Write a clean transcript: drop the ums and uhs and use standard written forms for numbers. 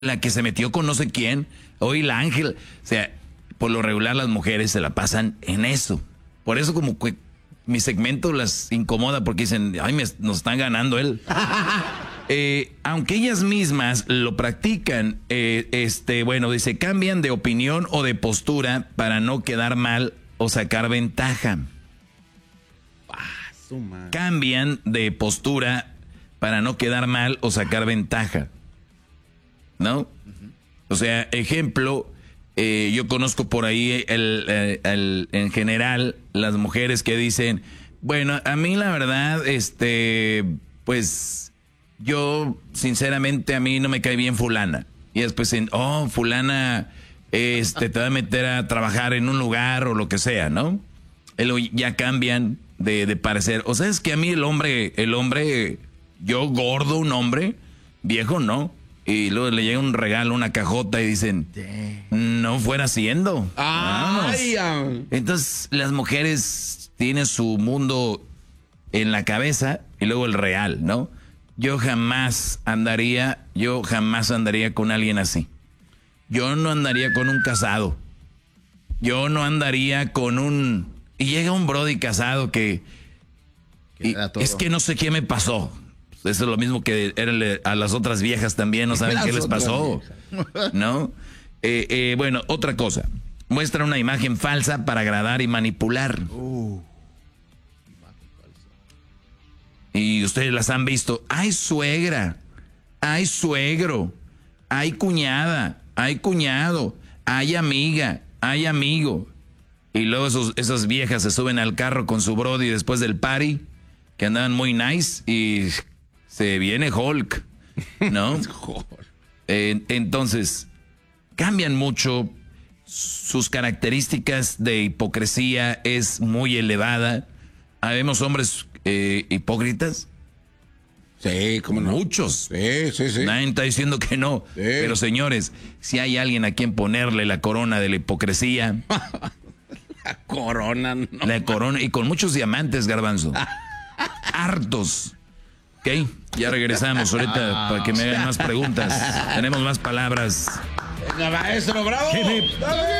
la que se metió con no sé quién, hoy la Ángel. O sea, por lo regular las mujeres se la pasan en eso. Por eso como que mi segmento las incomoda porque dicen, ay, nos están ganando él. Aunque ellas mismas lo practican, bueno, dice, cambian de opinión o de postura para no quedar mal o sacar ventaja. Cambian de postura para no quedar mal o sacar ventaja. ¿No? O sea, ejemplo, yo conozco por ahí en general las mujeres que dicen, bueno, a mí la verdad, pues yo sinceramente a mí no me cae bien fulana. Y después, fulana, te va a meter a trabajar en un lugar o lo que sea, ¿no? Ya cambian de parecer. O sea, es que a mí el hombre, yo gordo, un hombre, viejo, no. Y luego le llega un regalo, una cajota y dicen, no fuera siendo. Entonces las mujeres tienen su mundo en la cabeza y luego el real, ¿no? Yo jamás andaría con alguien así. Yo no andaría con un casado. Yo no andaría con un... Y llega un brody casado que es que no sé qué me pasó. Eso es lo mismo que a las otras viejas también, no saben qué les pasó, ¿no? Bueno, otra cosa. Muestra una imagen falsa para agradar y manipular. Y ustedes las han visto. ¡Ay, suegra! ¡Ay, suegro! ¡Ay, cuñada! ¡Ay, cuñado! ¡Ay, amiga! ¡Ay, amigo! Y luego esas viejas se suben al carro con su brody después del party, que andaban muy nice, y se viene Hulk, ¿no? Entonces, cambian mucho. Sus características de hipocresía es muy elevada. ¿Habemos hombres hipócritas? Sí, como no. Muchos. Sí. Nadie está diciendo que no. Sí. Pero señores, si hay alguien a quien ponerle la corona de la hipocresía. La corona, no. La corona, y con muchos diamantes, Garbanzo. Hartos. Ok, ya regresamos ahorita para que me hagan más preguntas. Tenemos más palabras. Venga, maestro, bravo.